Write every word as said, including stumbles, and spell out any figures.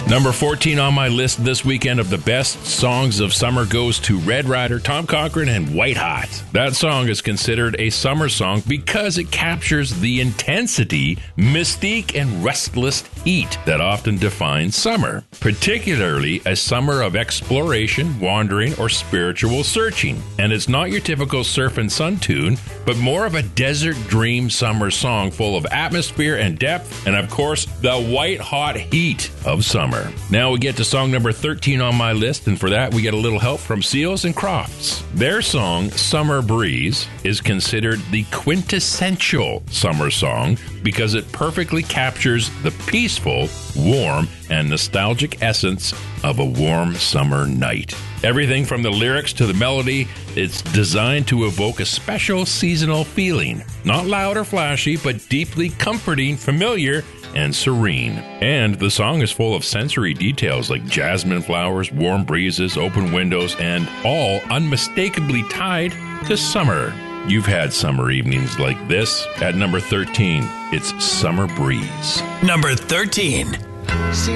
Number fourteen on my list this weekend of the best songs of summer goes to Red Rider, Tom Cochrane, and White Hot. That song is considered a summer song because it captures the intensity, mystique, and restless heat that often defines summer, particularly a summer of exploration, wandering, or spiritual searching. And it's not your typical surf and sun tune, but more of a desert dream summer song full of atmosphere and depth, and of course, the white hot heat of summer. Now we get to song number thirteen on my list, and for that we get a little help from Seals and Crofts. Their song, Summer Breeze, is considered the quintessential summer song because it perfectly captures the peaceful, warm, and nostalgic essence of a warm summer night. Everything from the lyrics to the melody, it's designed to evoke a special seasonal feeling. Not loud or flashy, but deeply comforting, familiar, and serene. And the song is full of sensory details like jasmine flowers, warm breezes, open windows, and all unmistakably tied to summer. You've had summer evenings like this. At number thirteen, it's Summer Breeze. Number thirteen. See